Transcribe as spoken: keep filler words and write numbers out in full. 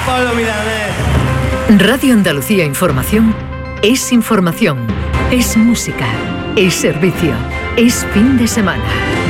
Pablo Milanés. Radio Andalucía Información es información, es música, es servicio, es fin de semana.